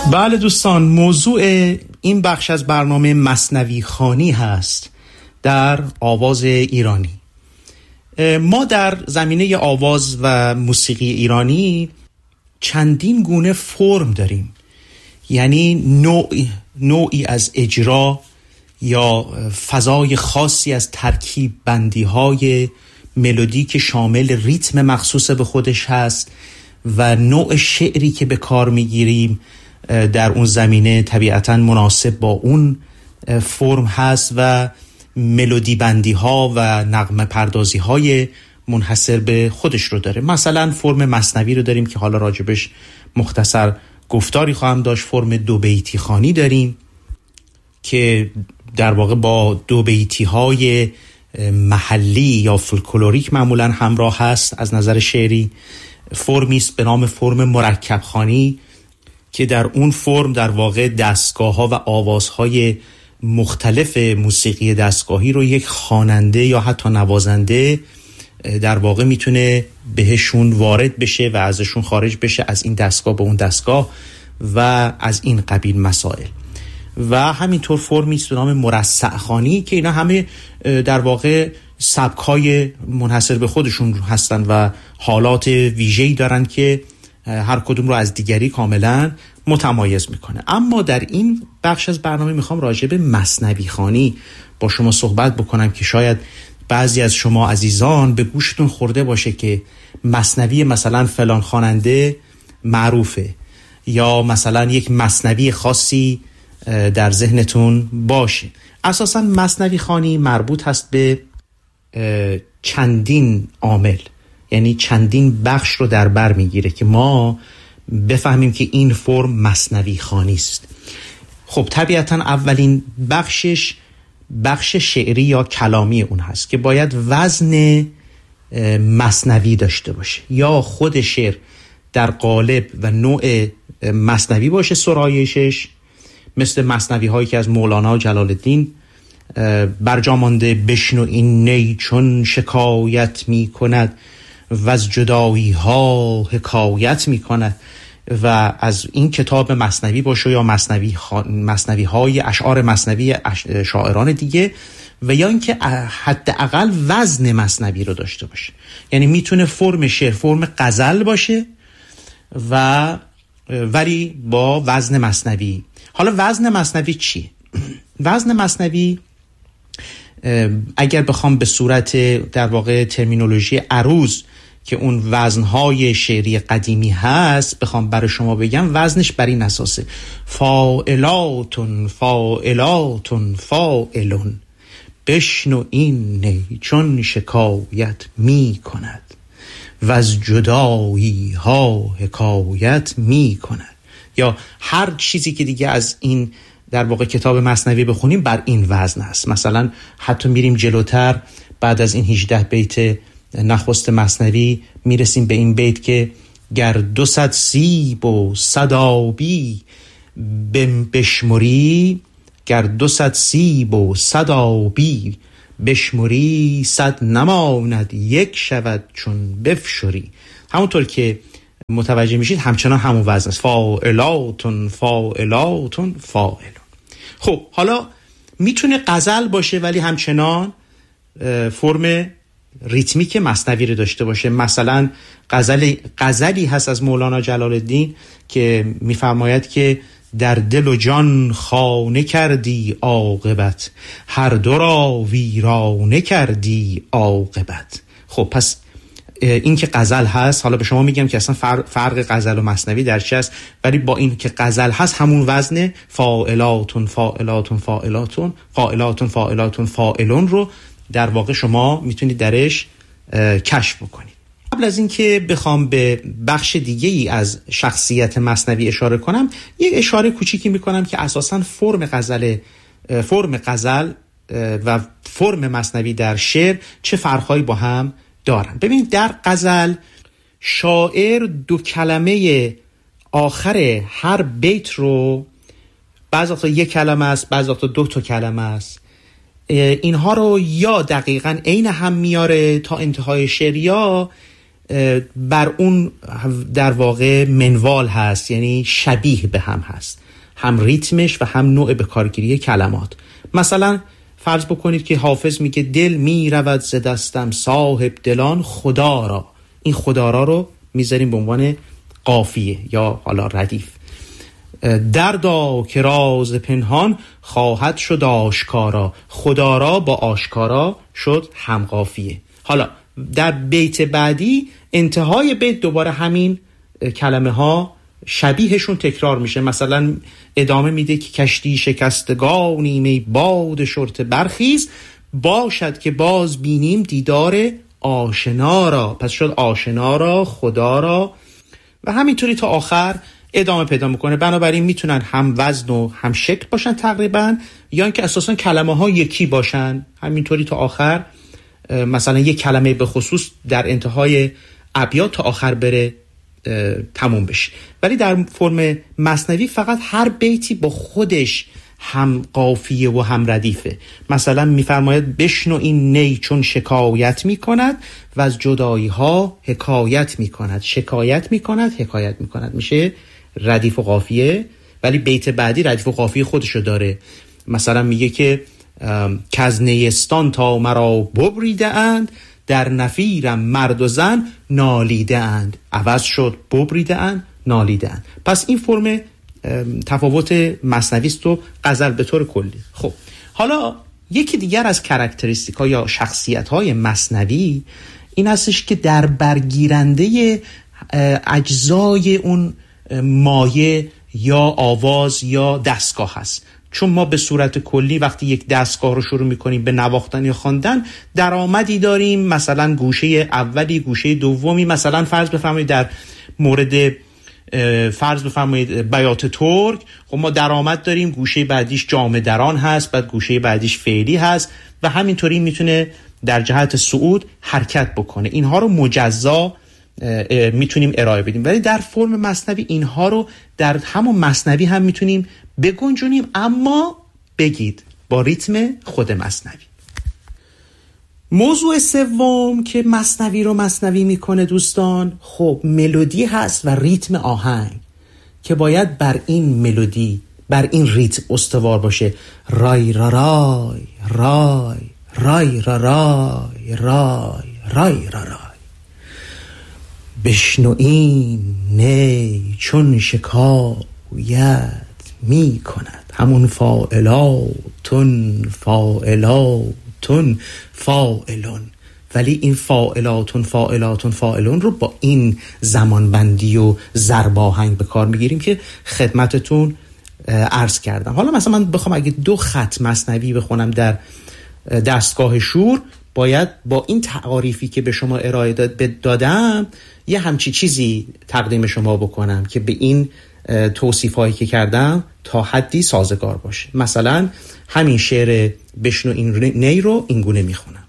بله دوستان، موضوع این بخش از برنامه مثنوی خوانی هست در آواز ایرانی. ما در زمینه آواز و موسیقی ایرانی چندین گونه فرم داریم، یعنی نوعی از اجرا یا فضای خاصی از ترکیب بندی های ملودی که شامل ریتم مخصوص به خودش هست و نوع شعری که به کار میگیریم در اون زمینه طبیعتاً مناسب با اون فرم هست و ملودی بندی ها و نغمه پردازی های منحصر به خودش رو داره. مثلا فرم مثنوی رو داریم که حالا راجبش مختصر گفتاری خواهم داشت. فرم دو بیتی خوانی داریم که در واقع با دو بیتی های محلی یا فولکلوریک معمولا همراه هست از نظر شعری. فرمی است به نام فرم مرکب خوانی که در اون فرم در واقع دستگاه ها و آوازهای مختلف موسیقی دستگاهی رو یک خواننده یا حتی نوازنده در واقع میتونه بهشون وارد بشه و ازشون خارج بشه، از این دستگاه به اون دستگاه و از این قبیل مسائل. و همینطور فرمی است به نام مرصع خوانی که اینا همه در واقع سبک‌های منحصر به خودشون هستن و حالات ویژه‌ای دارن که هر کدوم رو از دیگری کاملا متمایز میکنه. اما در این بخش از برنامه میخوام راجع به مثنوی خوانی با شما صحبت بکنم که شاید بعضی از شما عزیزان به گوشتون خورده باشه که مثنوی مثلا فلان خواننده معروفه، یا مثلا یک مثنوی خاصی در ذهنتون باشه. اساسا مثنوی خوانی مربوط هست به چندین عامل، یعنی چندین بخش رو در بر میگیره که ما بفهمیم که این فرم مثنوی خوانی است. خب طبیعتا اولین بخش شعری یا کلامی اون هست که باید وزن مثنوی داشته باشه، یا خود شعر در قالب و نوع مثنوی باشه سرایشش، مثل مثنوی هایی که از مولانا جلال الدین برجامانده: بشنو این نی چون شکایت می کند و از جدایی ها حکایت می کند، و از این کتاب مثنوی باشه یا مثنوی های اشعار مثنوی شاعران دیگه، و یا اینکه حداقل وزن مثنوی رو داشته باشه. یعنی میتونه فرم شعر فرم غزل باشه و ولی با وزن مثنوی. حالا وزن مثنوی چیه؟ وزن مثنوی اگر بخوام به صورت در واقع ترمینولوژی عروض که اون وزنهای شعری قدیمی هست بخوام برای شما بگم، وزنش بر این اساسه: فاعلاتون فاعلاتون فاعلون، بشنو این نی چون شکایت می کند و از جدایی ها حکایت می کند. یا هر چیزی که دیگه از این در واقع کتاب مثنوی بخونیم بر این وزن است. مثلا حتی میریم جلوتر، بعد از این 18 بیت نخست مثنوی میرسیم به این بیت که گر 200 سیب و 100 آبی بشمری، گر 200 سیب و 100 آبی بشمری، 100 نماند یک شود چون بفشری. همونطور که متوجه میشید همچنان همون وزن است: فاعلاتون فاعلاتون فاعلون. خب حالا میتونه غزل باشه ولی همچنان فرم ریتمیک مثنوی رو داشته باشه. مثلا غزلی هست از مولانا جلال الدین که میفرماید که در دل و جان خانه کردی عاقبت، هر دو را ویرانه کردی عاقبت. خب پس این که غزل هست، حالا به شما میگم که اصلا فرق غزل و مثنوی در چی است، ولی با این که غزل هست همون وزن فاعلاتون فاعلاتون فاعلاتون فاعلاتون فاعلاتون فاعلون رو در واقع شما میتونید درش کشف بکنید. قبل از این که بخوام به بخش دیگه ای از شخصیت مثنوی اشاره کنم، یک اشاره کوچیکی میکنم که اساساً فرم غزل و فرم مثنوی در شعر چه فرقایی با هم دارن. ببینید در غزل شاعر 2 کلمه آخر هر بیت رو، بعضی وقتا 1 کلمه است، بعضی وقتا 2 کلمه است، اینها رو یا دقیقاً عین هم میاره تا انتهای شعر، یا بر اون در واقع منوال هست، یعنی شبیه به هم هست، هم ریتمش و هم نوع به کارگیری کلمات. مثلا فرض بکنید که حافظ میگه دل میرود ز دستم صاحب دلان خدا را. این خدا را رو میذاریم به عنوان قافیه یا حالا ردیف. دردا که راز پنهان خواهد شد آشکارا. خدا را با آشکارا شد هم قافیه. حالا در بیت بعدی انتهای بیت دوباره همین کلمه ها شبیهشون تکرار میشه. مثلا ادامه میده که کشتی شکستگانیم ای باد شرط برخیز، باشد که باز بینیم دیدار آشنا را. پس شد آشنا را، خدا را، و همینطوری تا آخر ادامه پیدا میکنه. بنابراین میتونن هم وزن و هم شکل باشن تقریبا، یا اینکه اساسا کلمه ها یکی باشن، همینطوری تا آخر. مثلا یک کلمه به خصوص در انتهای ابیات تا آخر بره تموم بشه. ولی در فرم مثنوی فقط هر بیتی با خودش هم قافیه و هم ردیفه. مثلا میفرماید بشنو این نی چون شکایت میکند و از جدایی ها حکایت میکند. شکایت میکند، حکایت میکند، میشه ردیف و قافیه. ولی بیت بعدی ردیف و قافیه خودشو داره. مثلا میگه که کز نیستان تا مرا ببریده اند، در نفیرم مرد و زن نالیده اند. عوض شد ببریده اند، نالیده اند. پس این فرم تفاوت مثنوی است و غزل به طور کلی. خب حالا یکی دیگر از کاراکتریستیک ها یا شخصیت های مثنوی این هستش که در برگیرنده اجزای اون مایه یا آواز یا دستگاه هست. چون ما به صورت کلی وقتی یک دستگاه رو شروع میکنیم به نواختن یا خواندن درآمدی داریم، مثلا گوشه اولی، گوشه دومی. مثلا فرض بفرمایید در مورد فرض بفرمایید بیات ترک، خب ما درآمد داریم، گوشه بعدیش جامه دران هست، بعد گوشه بعدیش فعلی هست و همینطوری میتونه در جهت صعود حرکت بکنه. اینها رو مجزا میتونیم ارائه بدیم. ولی در فرم مثنوی اینها رو در همون مثنوی هم میتونیم بگنجونیم، اما بگید با ریتم خود مثنوی. موضوع سوم که مثنوی رو مثنوی میکنه دوستان، خب ملودی هست و ریتم آهنگ که باید بر این ملودی، بر این ریتم استوار باشه. رای را رای رای رای را رای رای رای را رای. بشنو این نی چون شکایت می کند. همون فاعلاتون فاعلاتون فاعلون. ولی این فاعلاتون فاعلاتون فاعلون رو با این زمانبندی و ضرب آهنگ به کار میگیریم که خدمتتون عرض کردم. حالا مثلا من بخوام اگه 2 خط مثنوی بخونم در دستگاه شور، باید با این تعاریفی که به شما ارائه دادم یه همچی چیزی تقدیم شما بکنم که به این توصیفایی که کردم تا حدی سازگار باشه. مثلا همین شعر بشنو این نی رو این گونه میخونم.